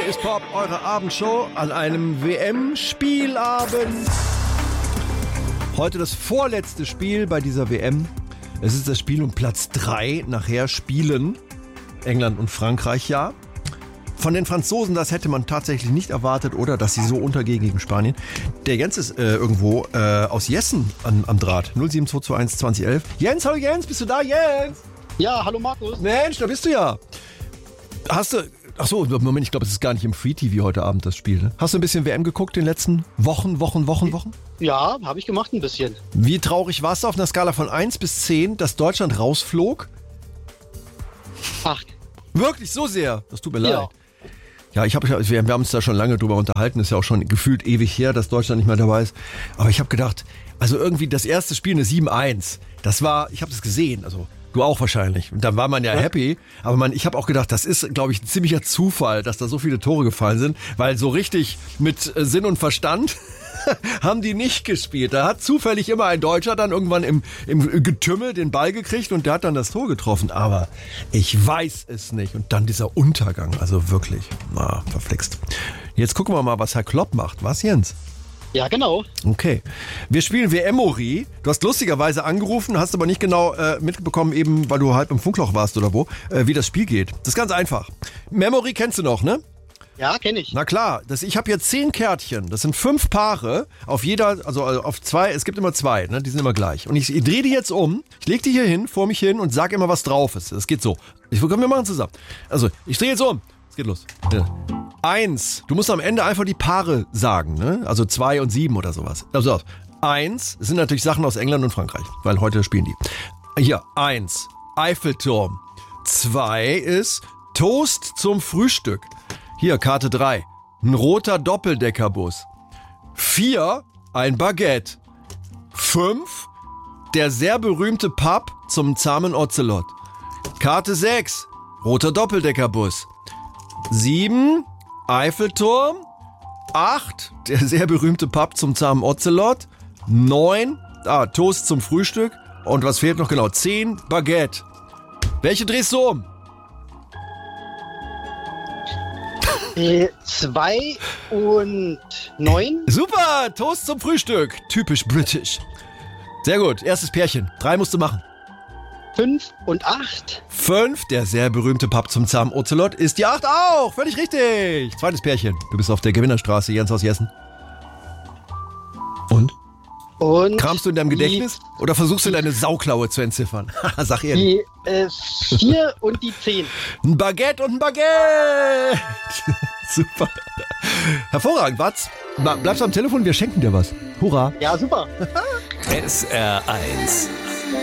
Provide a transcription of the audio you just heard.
ist Pop, eure Abendshow an einem WM-Spielabend. Heute das vorletzte Spiel bei dieser WM. Es ist das Spiel um Platz 3. Nachher spielen England und Frankreich, ja. Von den Franzosen, das hätte man tatsächlich nicht erwartet, oder dass sie so untergehen gegen Spanien. Der Jens ist irgendwo aus Jessen am Draht. 07221 2011. Jens, hallo Jens, bist du da, Jens? Ja, hallo Markus. Mensch, da bist du ja. Achso, Moment, ich glaube, es ist gar nicht im Free-TV heute Abend das Spiel. Ne? Hast du ein bisschen WM geguckt in den letzten Wochen? Ja, habe ich gemacht ein bisschen. Wie traurig warst du auf einer Skala von 1 bis 10, dass Deutschland rausflog? 8. Wirklich, so sehr? Das tut mir leid. Ja. Ja, wir haben uns da schon lange drüber unterhalten. Ist ja auch schon gefühlt ewig her, dass Deutschland nicht mehr dabei ist. Aber ich habe gedacht, also irgendwie das erste Spiel, eine 7-1, das war, ich habe das gesehen, also du auch wahrscheinlich. Und dann war man ja happy. Aber ich habe auch gedacht, das ist, glaube ich, ein ziemlicher Zufall, dass da so viele Tore gefallen sind. Weil so richtig mit Sinn und Verstand haben die nicht gespielt. Da hat zufällig immer ein Deutscher dann irgendwann im Getümmel den Ball gekriegt und der hat dann das Tor getroffen. Aber ich weiß es nicht. Und dann dieser Untergang. Also wirklich, verflixt. Jetzt gucken wir mal, was Herr Klopp macht. Was, Jens? Ja, genau. Okay. Wir spielen WM-Ori. Du hast lustigerweise angerufen, hast aber nicht genau mitbekommen, eben weil du halb im Funkloch warst oder wo, wie das Spiel geht. Das ist ganz einfach. Memory kennst du noch, ne? Ja, kenne ich. Na klar, ich habe hier 10 Kärtchen. Das sind 5 Paare. Auf jeder, also auf 2, es gibt immer 2, ne? Die sind immer gleich. Und ich drehe die jetzt um, ich lege die hier hin, vor mich hin und sag immer, was drauf ist. Das geht so. Wir machen zusammen. Also, ich drehe jetzt um. Es geht los. Ja. 1. Du musst am Ende einfach die Paare sagen, ne? Also 2 und 7 oder sowas. Also 1 sind natürlich Sachen aus England und Frankreich, weil heute spielen die. Hier, 1. Eiffelturm. 2 ist Toast zum Frühstück. Hier, Karte 3. Ein roter Doppeldeckerbus. 4. Ein Baguette. 5. Der sehr berühmte Pub zum zahmen Ocelot. Karte 6. Roter Doppeldeckerbus. 7. Eiffelturm. 8. Der sehr berühmte Pub zum zahmen Ocelot. 9. Toast zum Frühstück. Und was fehlt noch genau? 10. Baguette. Welche drehst du um? 2 und 9. Super, Toast zum Frühstück. Typisch britisch. Sehr gut, erstes Pärchen. 3 musst du machen. 5 und 8. 5, der sehr berühmte Pub zum zahmen Ocelot, ist die 8 auch. Völlig richtig. Zweites Pärchen. Du bist auf der Gewinnerstraße, Jens aus Jessen. Und? Kramst du in deinem Gedächtnis? Oder versuchst du deine Sauklaue zu entziffern? Sag ehrlich. Die 4 und die 10. Ein Baguette und ein Baguette. Super. Hervorragend, Watz. Bleibst du am Telefon, wir schenken dir was. Hurra. Ja, super. SR1